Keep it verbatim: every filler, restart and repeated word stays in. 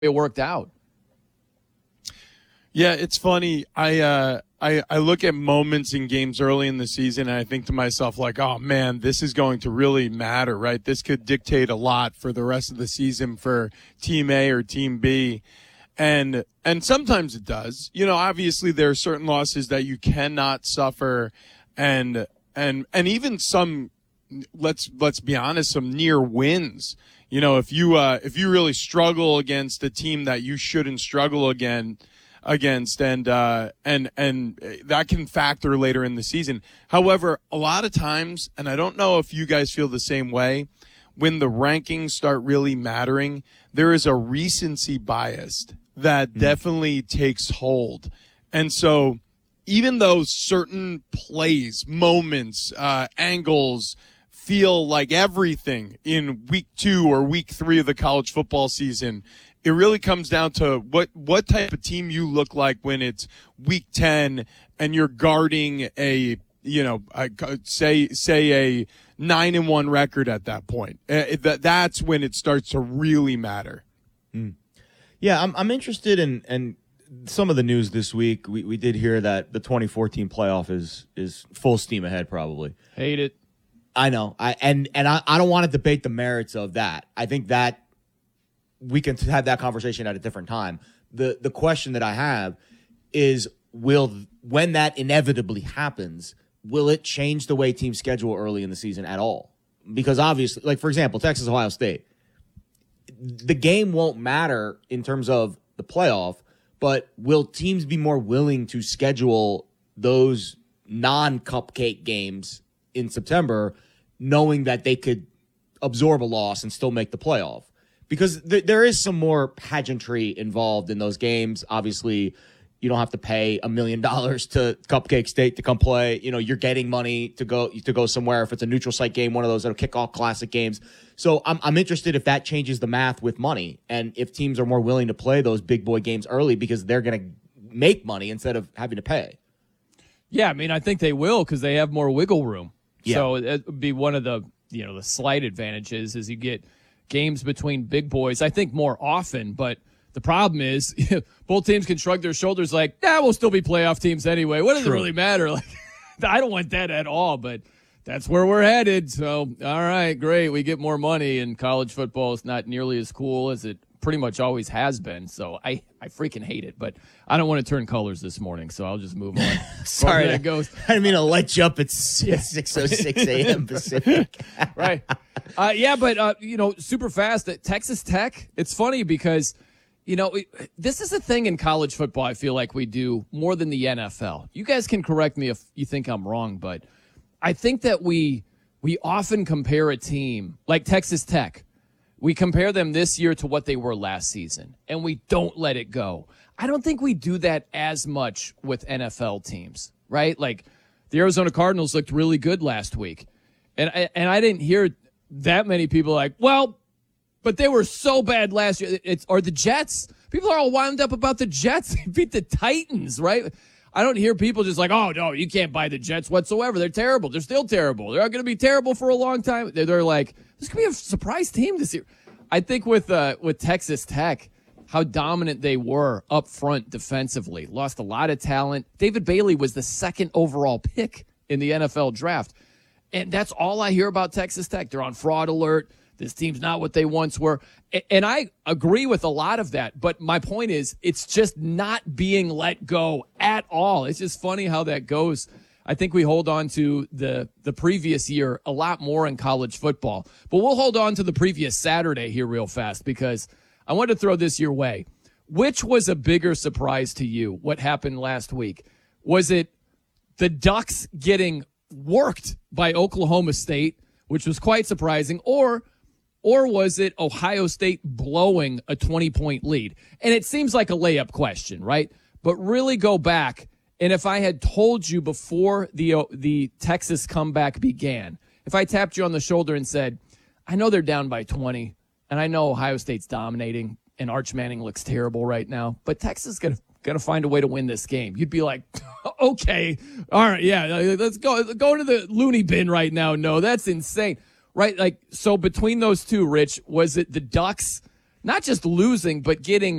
it worked out. Yeah, it's funny. I uh, I I look at moments in games early in the season, and I think to myself, like, oh, man, this is going to really matter, right? This could dictate a lot for the rest of the season for Team A or Team B. And and sometimes it does. You know, obviously there are certain losses that you cannot suffer, and and and even some, let's let's be honest, some near wins. You know, if you uh, if you really struggle against a team that you shouldn't struggle again. against and uh and and that can factor later in the season. However, a lot of times, and I don't know if you guys feel the same way, when the rankings start really mattering, there is a recency bias that mm. definitely takes hold. And so even though certain plays, moments, uh angles feel like everything in week two or week three of the college football season, it really comes down to what, what type of team you look like when it's week ten and you're guarding a, you know, a, say, say a nine and one record at that point. Uh, that, that's when it starts to really matter. Mm. Yeah. I'm, I'm interested in, in some of the news this week. We, we did hear that the twenty fourteen playoff is, is full steam ahead, probably. Hate it. I know. I, and, and I, I don't want to debate the merits of that. I think that, we can have that conversation at a different time. The the question that I have is, will when that inevitably happens, will it change the way teams schedule early in the season at all? Because obviously, like, for example, Texas, Ohio State, the game won't matter in terms of the playoff, but will teams be more willing to schedule those non-cupcake games in September, knowing that they could absorb a loss and still make the playoff? Because th- there is some more pageantry involved in those games. Obviously, you don't have to pay a million dollars to Cupcake State to come play. You know, you're getting money to go to go somewhere. If it's a neutral site game, one of those that'll kick off classic games. So I'm I'm interested if that changes the math with money, and if teams are more willing to play those big boy games early because they're going to make money instead of having to pay. Yeah, I mean, I think they will because they have more wiggle room. Yeah. So it would be one of the you know the slight advantages is you get games between big boys, I think, more often, but the problem is both teams can shrug their shoulders like, nah, we'll still be playoff teams anyway. What does True. It really matter? Like, I don't want that at all, but that's where we're headed. So, all right, great. We get more money, and college football is not nearly as cool as it pretty much always has been. So I, I freaking hate it, but I don't want to turn colors this morning, so I'll just move on. Sorry. That goes. I didn't mean to light you up at six oh six a.m. Pacific. Right. Uh, yeah, but, uh, you know, super fast at Texas Tech, it's funny because, you know, it, this is a thing in college football I feel like we do more than the N F L. You guys can correct me if you think I'm wrong, but I think that we we often compare a team like Texas Tech. We compare them this year to what they were last season, and we don't let it go. I don't think we do that as much with N F L teams, right? Like the Arizona Cardinals looked really good last week, and I, and I didn't hear that many people like, well, but they were so bad last year. It's or the Jets. People are all wound up about the Jets. They beat the Titans, right? I don't hear people just like, oh, no, you can't buy the Jets whatsoever. They're terrible. They're still terrible. They're going to be terrible for a long time. They're, they're like, this could be a surprise team this year. I think with uh, with Texas Tech, how dominant they were up front defensively. Lost a lot of talent. David Bailey was the second overall pick in the N F L draft. And that's all I hear about Texas Tech. They're on fraud alert. This team's not what they once were. And I agree with a lot of that. But my point is, it's just not being let go at all. It's just funny how that goes. I think we hold on to the, the previous year a lot more in college football. But we'll hold on to the previous Saturday here real fast because I want to throw this your way. Which was a bigger surprise to you, what happened last week? Was it the Ducks getting worked by Oklahoma State, which was quite surprising, or or was it Ohio State blowing a twenty-point lead? And it seems like a layup question, right? But really go back, and if I had told you before the uh, the Texas comeback began, if I tapped you on the shoulder and said, I know they're down by twenty, and I know Ohio State's dominating, and Arch Manning looks terrible right now, but Texas is going to going to find a way to win this game. You'd be like, okay, all right, yeah, let's go go into the loony bin right now. No, that's insane. Right? Like, so between those two, Rich, was it the Ducks not just losing, but getting